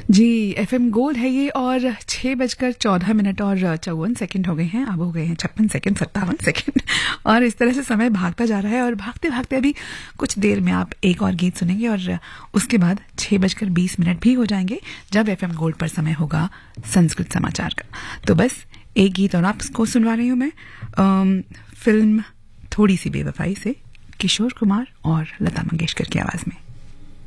जी FM gold है ये और 6:14 और 54 हो गए हैं। अब हो गए हैं 56 57 और इस तरह से समय भागता जा रहा है और भागते भागते अभी कुछ देर में आप एक और गीत सुनेंगे और उसके बाद 6:20 भी हो जाएंगे जब एफएम गोल्ड पर समय होगा संस्कृत समाचार का। तो बस एक गीत और आपको सुनवा रही हूँ मैं फिल्म थोड़ी सी बेवफाई से किशोर कुमार और लता मंगेशकर की आवाज में।